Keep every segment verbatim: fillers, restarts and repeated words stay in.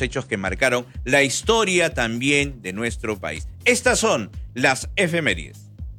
hechos que marcaron la historia también de nuestro país. Estas son las efemérides.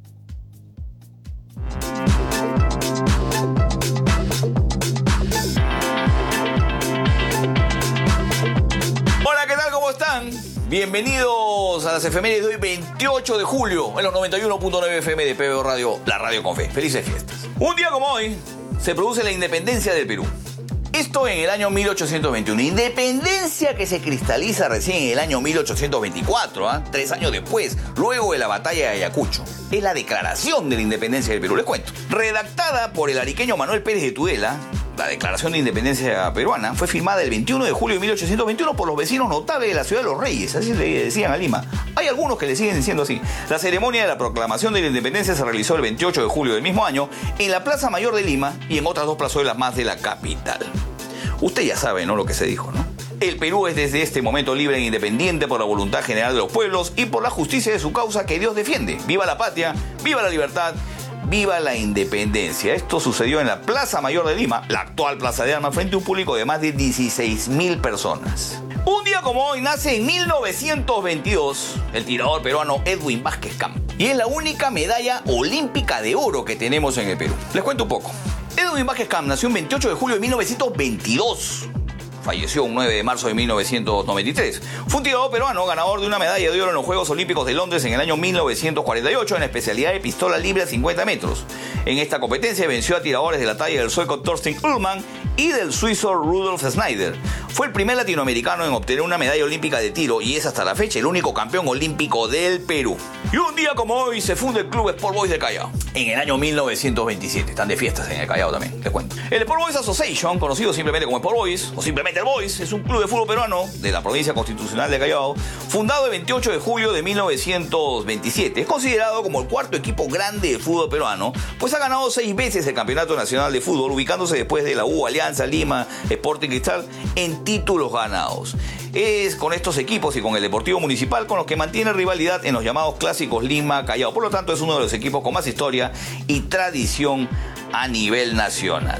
Hola, ¿qué tal? ¿Cómo están? Bienvenidos a las efemérides de hoy, veintiocho de julio, en los noventa y uno punto nueve F M de P B O Radio, la radio con fe. Felices fiestas. Un día como hoy se produce la independencia del Perú. Esto en el año mil ochocientos veintiuno. Independencia que se cristaliza recién en el año mil ochocientos veinticuatro, ¿eh? tres años después, luego de la batalla de Ayacucho. Es la declaración de la independencia del Perú, les cuento. Redactada por el ariqueño Manuel Pérez de Tudela, la declaración de independencia peruana fue firmada el veintiuno de julio de mil ochocientos veintiuno por los vecinos notables de la ciudad de Los Reyes, así le decían a Lima. Hay algunos que le siguen diciendo así. La ceremonia de la proclamación de la independencia se realizó el veintiocho de julio del mismo año en la Plaza Mayor de Lima y en otras dos plazuelas más de la capital. Usted ya sabe, ¿no?, lo que se dijo, ¿no? El Perú es desde este momento libre e independiente por la voluntad general de los pueblos y por la justicia de su causa que Dios defiende. ¡Viva la patria! ¡Viva la libertad! ¡Viva la independencia! Esto sucedió en la Plaza Mayor de Lima, la actual Plaza de Armas, frente a un público de más de dieciséis mil personas. Un día como hoy nace en mil novecientos veintidós el tirador peruano Edwin Vázquez Camp. Y es la única medalla olímpica de oro que tenemos en el Perú. Les cuento un poco. Edwin Vázquez Camp nació el veintiocho de julio de mil novecientos veintidós. Falleció un nueve de marzo de mil novecientos noventa y tres. Fue un tirador peruano ganador de una medalla de oro en los Juegos Olímpicos de Londres en el año mil novecientos cuarenta y ocho en la especialidad de pistola libre a cincuenta metros. En esta competencia venció a tiradores de la talla del sueco Thorsten Ullmann y del suizo Rudolf Schneider. Fue el primer latinoamericano en obtener una medalla olímpica de tiro y es hasta la fecha el único campeón olímpico del Perú. Y un día como hoy se funda el Club Sport Boys de Callao en el año mil novecientos veintisiete. Están de fiestas en el Callao también, les cuento. El Sport Boys Association, conocido simplemente como Sport Boys o simplemente el Boys, es un club de fútbol peruano de la provincia constitucional de Callao, fundado el veintiocho de julio de mil novecientos veintisiete. Es considerado como el cuarto equipo grande de fútbol peruano, pues ha ganado seis veces el Campeonato Nacional de Fútbol, ubicándose después de la U, Alianza Lima, Sporting Cristal en títulos ganados. Es con estos equipos y con el Deportivo Municipal con los que mantiene rivalidad en los llamados clásicos Lima-Callao. Por lo tanto, es uno de los equipos con más historia y tradición a nivel nacional.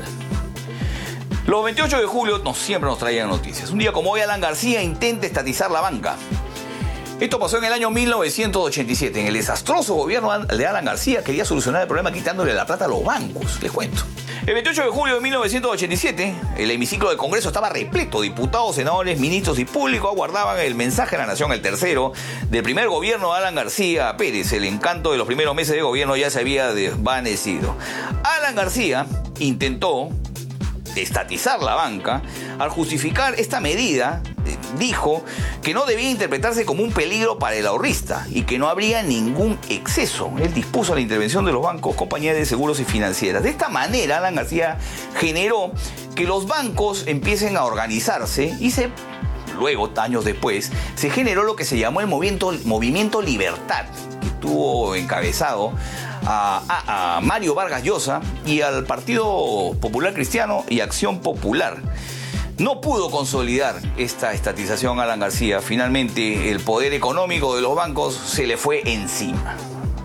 Los veintiocho de julio nos, siempre nos traían noticias. Un día como hoy, Alan García intenta estatizar la banca. Esto pasó en el año mil novecientos ochenta y siete. En el desastroso gobierno de Alan García quería solucionar el problema quitándole la plata a los bancos, les cuento. El veintiocho de julio de mil novecientos ochenta y siete, el hemiciclo del Congreso estaba repleto. Diputados, senadores, ministros y público aguardaban el mensaje a la nación, el tercero, del primer gobierno de Alan García Pérez. El encanto de los primeros meses de gobierno ya se había desvanecido. Alan García intentó estatizar la banca. Al justificar esta medida, dijo que no debía interpretarse como un peligro para el ahorrista y que no habría ningún exceso. Él dispuso la intervención de los bancos, compañías de seguros y financieras. De esta manera, Alan García generó que los bancos empiecen a organizarse y se... Luego, años después, se generó lo que se llamó el Movimiento, Movimiento Libertad, que tuvo encabezado a, a, a Mario Vargas Llosa y al Partido Popular Cristiano y Acción Popular. No pudo consolidar esta estatización a Alan García. Finalmente, el poder económico de los bancos se le fue encima.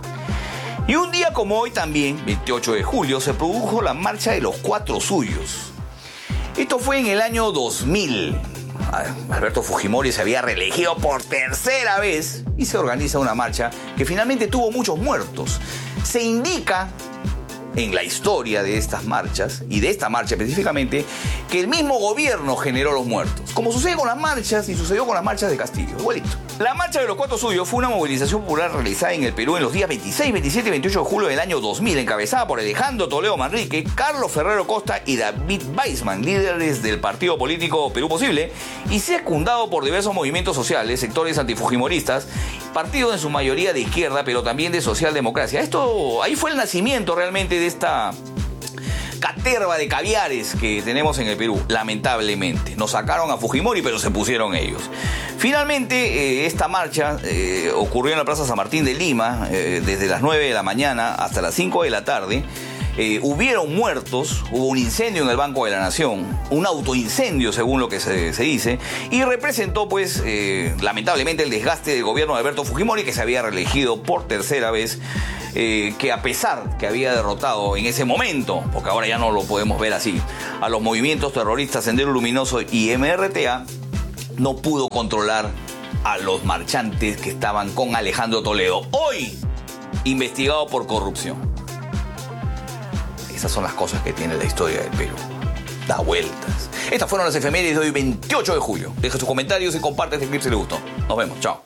Y un día como hoy también, veintiocho de julio, se produjo la Marcha de los Cuatro Suyos. Esto fue en el año dos mil. Alberto Fujimori se había reelegido por tercera vez y se organiza una marcha que finalmente tuvo muchos muertos. Se indica en la historia de estas marchas, y de esta marcha específicamente, que el mismo gobierno generó los muertos, como sucede con las marchas y sucedió con las marchas de Castillo, igualito. La Marcha de los Cuatro Suyos fue una movilización popular realizada en el Perú en los días veintiséis, veintisiete y veintiocho de julio del año dos mil, encabezada por Alejandro Toledo Manrique, Carlos Ferrero Costa y David Weissman, líderes del partido político Perú Posible, y secundado por diversos movimientos sociales, sectores antifujimoristas, partidos en su mayoría de izquierda, pero también de socialdemocracia. Esto, ahí fue el nacimiento realmente de esta caterva de caviares que tenemos en el Perú, lamentablemente. Nos sacaron a Fujimori, pero se pusieron ellos. Finalmente, eh, esta marcha eh, ocurrió en la Plaza San Martín de Lima, eh, desde las nueve de la mañana hasta las cinco de la tarde. Eh, hubieron muertos, hubo un incendio en el Banco de la Nación, un autoincendio según lo que se, se dice, y representó pues eh, lamentablemente el desgaste del gobierno de Alberto Fujimori, que se había reelegido por tercera vez, eh, que a pesar que había derrotado en ese momento, porque ahora ya no lo podemos ver así, a los movimientos terroristas Sendero Luminoso y M R T A, no pudo controlar a los marchantes que estaban con Alejandro Toledo, hoy investigado por corrupción. Esas son las cosas que tiene la historia del Perú. Da vueltas. Estas fueron las efemérides de hoy, veintiocho de julio. Deja sus comentarios y comparte este clip si le gustó. Nos vemos. Chao.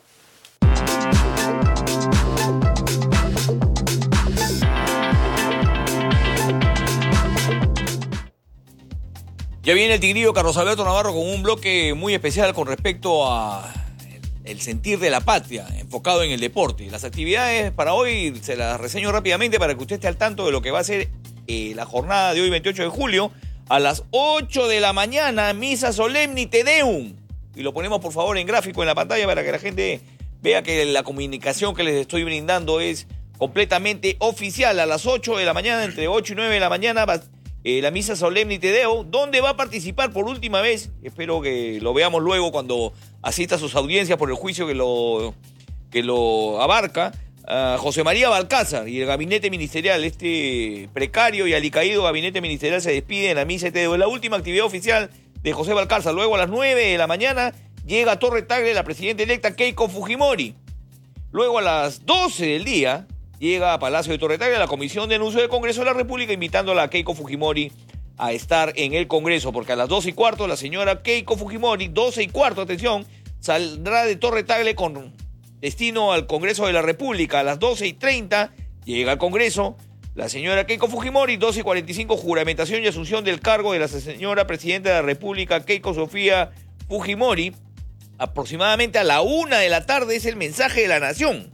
Ya viene el tigrillo Carlos Alberto Navarro con un bloque muy especial con respecto a el sentir de la patria, enfocado en el deporte. Las actividades para hoy se las reseño rápidamente para que usted esté al tanto de lo que va a ser eh, la jornada de hoy, veintiocho de julio. A las ocho de la mañana, misa solemne Te Deum. Y lo ponemos por favor en gráfico en la pantalla para que la gente vea que la comunicación que les estoy brindando es completamente oficial. A las ocho de la mañana, entre ocho y nueve de la mañana, va Eh, la misa solemne Te Deum, donde va a participar por última vez, espero que lo veamos luego cuando asista a sus audiencias por el juicio que lo, que lo abarca, uh, José María Balcázar y el gabinete ministerial. Este precario y alicaído gabinete ministerial se despide en la misa de Te Deum. Es la última actividad oficial de José Balcázar. Luego a las nueve de la mañana llega a Torre Tagle la presidenta electa Keiko Fujimori. Luego a las doce del día llega a Palacio de Torre Tagle la Comisión de Anuncio del Congreso de la República, invitándola a Keiko Fujimori a estar en el Congreso, porque a las doce y cuarto la señora Keiko Fujimori, doce y cuarto, atención, saldrá de Torre Tagle con destino al Congreso de la República. A las doce y treinta llega al Congreso la señora Keiko Fujimori, doce y cuarenta y cinco, juramentación y asunción del cargo de la señora Presidenta de la República, Keiko Sofía Fujimori. Aproximadamente a la una de la tarde es el mensaje de la Nación.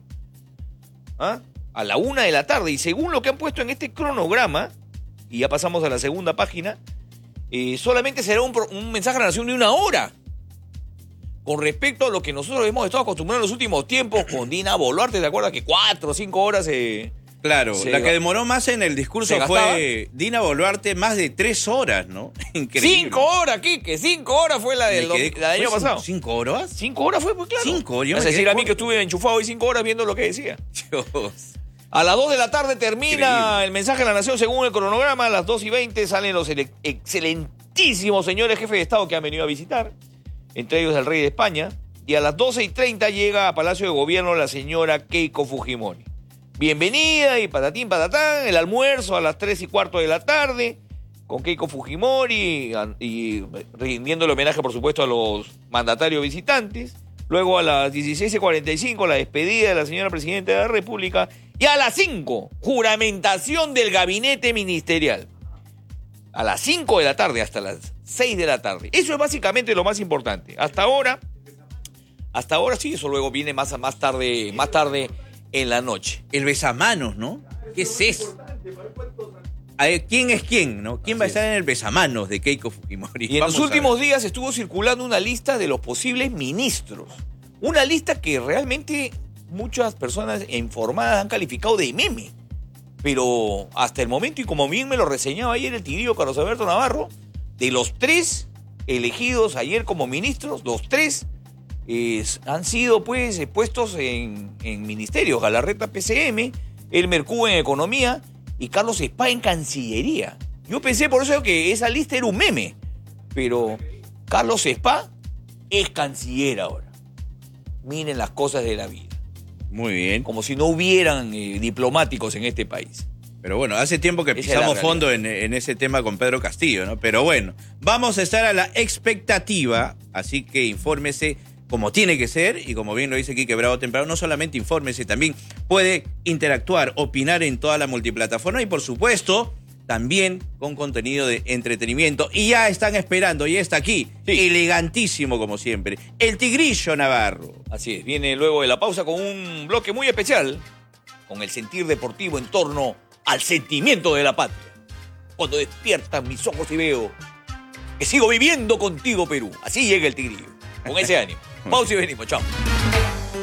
¿Ah? A la una de la tarde, y según lo que han puesto en este cronograma, y ya pasamos a la segunda página, eh, solamente será un, un mensaje a la Nación de una hora, con respecto a lo que nosotros hemos estado acostumbrados en los últimos tiempos con Dina Boluarte. ¿Te acuerdas que cuatro o cinco horas se... Claro, se la que demoró más en el discurso fue Dina Boluarte, más de tres horas, ¿no? Increíble. Cinco horas, Quique, cinco horas fue la del, quedé, la del año pasado. ¿Cinco horas? Cinco horas fue, pues claro. Cinco horas. Es decir, a mí que estuve enchufado hoy cinco horas viendo lo que decía. Dios. A las dos de la tarde termina Increíble. el mensaje a la Nación según el cronograma. A las dos y veinte salen los excelentísimos señores jefes de Estado que han venido a visitar, entre ellos el rey de España. Y a las doce y treinta llega a Palacio de Gobierno la señora Keiko Fujimori. Bienvenida y patatín patatán. El almuerzo a las tres y cuarto de la tarde con Keiko Fujimori y, y rindiendo el homenaje, por supuesto, a los mandatarios visitantes. Luego a las dieciséis y cuarenta y cinco la despedida de la señora Presidenta de la República. Y a las cinco, juramentación del gabinete ministerial. A las cinco de la tarde hasta las seis de la tarde. Eso es básicamente lo más importante. Hasta ahora, hasta ahora sí, eso luego viene más, más tarde, más tarde en la noche. El besamanos, ¿no? ¿Qué es eso? A ver, ¿quién es quién, no? ¿Quién va a estar en el besamanos de Keiko Fujimori? Y en Vamos los últimos días estuvo circulando una lista de los posibles ministros. Una lista que realmente muchas personas informadas han calificado de meme. Pero hasta el momento, y como bien me lo reseñaba ayer el tigrillo Carlos Alberto Navarro, de los tres elegidos ayer como ministros, los tres eh, han sido pues puestos en, en ministerios. Galarreta P C M, Elmer Cubo en Economía y Carlos Spa en Cancillería. Yo pensé por eso que esa lista era un meme, pero Carlos Spa es canciller ahora. Miren las cosas de la vida. Muy bien. Como si no hubieran eh, diplomáticos en este país. Pero bueno, hace tiempo que Esa pisamos es la fondo en, en ese tema con Pedro Castillo, ¿no? Pero bueno, vamos a estar a la expectativa, así que infórmese como tiene que ser, y como bien lo dice Quique Bravo temprano, no solamente infórmese, también puede interactuar, opinar en toda la multiplataforma y por supuesto también con contenido de entretenimiento. Y ya están esperando, y está aquí, sí, elegantísimo como siempre, el Tigrillo Navarro. Así es, viene luego de la pausa con un bloque muy especial, con el sentir deportivo en torno al sentimiento de la patria. Cuando despiertan mis ojos y veo que sigo viviendo contigo, Perú. Así llega el Tigrillo, con ese ánimo. Pausa y venimos, chao.